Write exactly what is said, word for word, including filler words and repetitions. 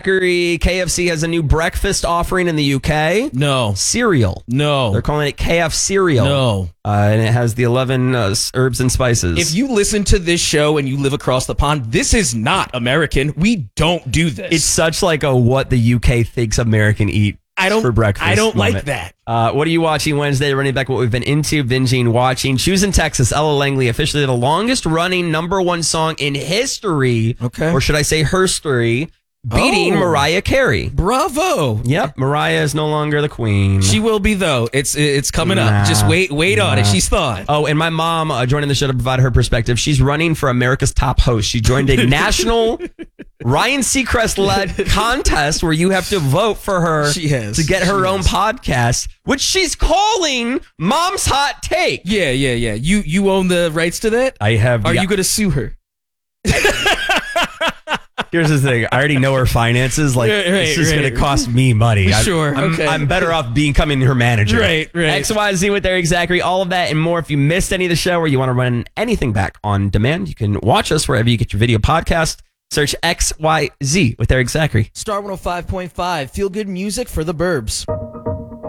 Zachary, K F C has a new breakfast offering in the U K. No. Cereal. No. They're calling it K F cereal. No. Uh, and it has the eleven uh, herbs and spices. If you listen to this show and you live across the pond, this is not American. We don't do this. It's such like a what the U K thinks American eat I don't, for breakfast I don't moment. like that. Uh, what are you watching Wednesday? Running back what we've been into, binging, watching. Choosing Texas, Ella Langley, officially the longest running number one song in history. Okay. Or should I say herstory, beating Oh. Mariah Carey. Bravo. Yep, Mariah is no longer the queen. She will be, though. It's it's coming Nah. up. Just wait wait on it. Nah. She's thawing. Oh, and my mom uh, joining the show to provide her perspective. She's running for America's Top Host. She joined a national Ryan Seacrest-led contest where you have to vote for her She has. to get her She own has. podcast, which she's calling Mom's Hot Take. Yeah, yeah, yeah. You you own the rights to that? I have. Are yeah. you going to sue her? Here's the thing. I already know her finances. Like, Right, right, it's just right. going to cost me money. I'm, Sure, I'm, okay. I'm better off becoming her manager. Right, right. X Y Z with Eric Zachary. All of that and more. If you missed any of the show or you want to run anything back on demand, you can watch us wherever you get your video podcast. Search X Y Z with Eric Zachary. Star one oh five point five. Feel good music for the burbs.